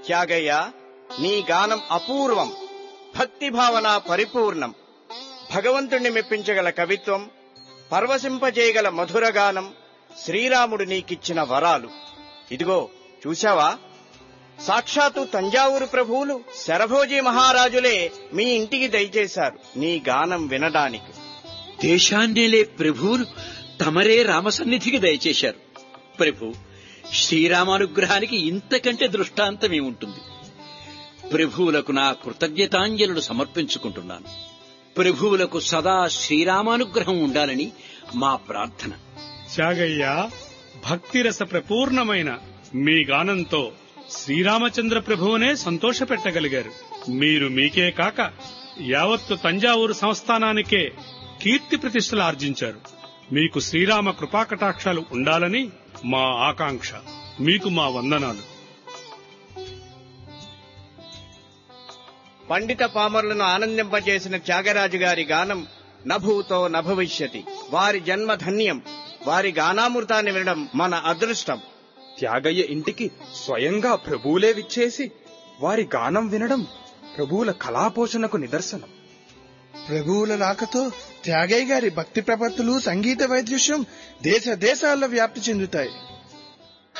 త్యాగయ్య, నీ గానం అపూర్వం, భక్తి భావన పరిపూర్ణం. భగవంతుణ్ణి మెప్పించగల కవిత్వం, పరవశింపజేయగల మధురగానం శ్రీరాముడు నీకిచ్చిన వరాలు. ఇదిగో చూశావా, సాక్షాత్తు తంజావూరు ప్రభువులు శరభోజీ మహారాజులే మీ ఇంటికి దయచేశారు నీ గానం వినడానికి. దేశాన్నేలే ప్రభువులు తమరే రామసన్నిధికి దయచేశారు. ప్రభు, శ్రీరామానుగ్రహానికి ఇంతకంటే దృష్టాంతమేముంటుంది? ప్రభువులకు నా కృతజ్ఞతాంజలులు సమర్పించుకుంటున్నాను. ప్రభువులకు సదా శ్రీరామానుగ్రహం ఉండాలని మా ప్రార్థన. త్యాగయ్య, భక్తిరస ప్రపూర్ణమైన మీ గానంతో శ్రీరామచంద్ర ప్రభువునే సంతోషపెట్టగలిగారు. మీరు మీకే కాక యావత్తు తంజావూరు సంస్థానానికే కీర్తి ప్రతిష్టలు ఆర్జించారు. మీకు శ్రీరామ కృపాకటాక్షాలు ఉండాలని మా ఆకాంక్ష. మీకు మా వందనాలు. పండిత పామరులను ఆనందింపజేసిన త్యాగరాజు గారి గానం నభూతో నభవిష్యతి. వారి జన్మ ధన్యం. వారి గానామృతాన్ని వినడం మన అదృష్టం. త్యాగయ్య ఇంటికి స్వయంగా ప్రభువులే విచ్చేసి వారి గానం వినడం ప్రభువుల కళాపోషణకు నిదర్శనం. ప్రభువుల రాకతో త్యాగయ్య గారి భక్తి ప్రపత్తులు, సంగీత వైద్యుష్యం దేశ దేశాల్లో వ్యాప్తి చెందుతాయి.